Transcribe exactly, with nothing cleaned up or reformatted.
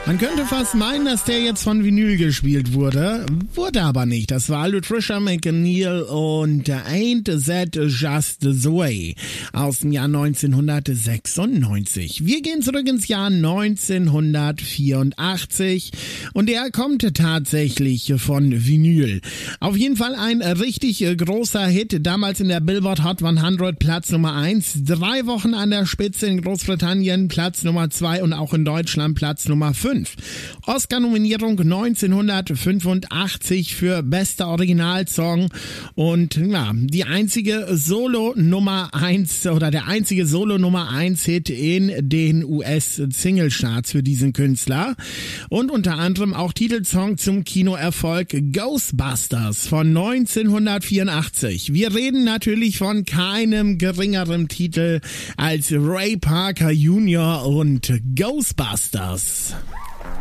Man könnte fast meinen, dass der jetzt von Vinyl gespielt wurde, wurde aber nicht. Das war Latricia McNeil und Ain't That Just the Way aus dem Jahr neunzehnhundertsechsundneunzig. Wir gehen zurück ins Jahr neunzehnhundertvierundachtzig und der kommt tatsächlich von Vinyl. Auf jeden Fall ein richtig großer Hit, damals in der Billboard Hot hundert Platz Nummer eins, drei Wochen an der Spitze in Großbritannien Platz Nummer zwei und auch in Deutschland Platz Nummer fünf. Oscar-Nominierung neunzehnhundertfünfundachtzig für bester Originalsong und ja, die einzige Solo-Nummer eins oder der einzige Solo-Nummer eins Hit in den U S-Singlecharts für diesen Künstler und unter anderem auch Titelsong zum Kinoerfolg Ghostbusters von neunzehnhundertvierundachtzig. Wir reden natürlich von keinem geringeren Titel als Ray Parker Junior und Ghostbusters.